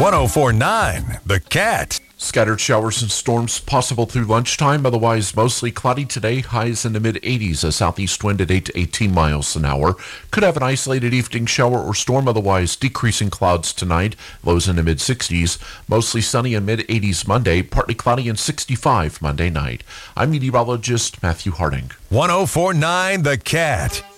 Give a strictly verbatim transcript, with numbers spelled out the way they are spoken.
one oh four point nine The Cat. Scattered showers and storms possible through lunchtime. Otherwise, mostly cloudy today. Highs in the mid-eighties. A southeast wind at eight to eighteen miles an hour. Could have an isolated evening shower or storm. Otherwise, decreasing clouds tonight. Lows in the mid-sixties. Mostly sunny and mid-eighties Monday. Partly cloudy and sixty-five Monday night. I'm meteorologist Matthew Harding. one oh four point nine The Cat.